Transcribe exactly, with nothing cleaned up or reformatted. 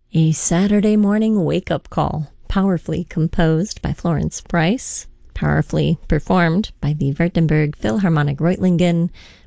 A Saturday morning wake-up call, powerfully composed by Florence Price, powerfully performed by the Württemberg Philharmonic Reutlingen,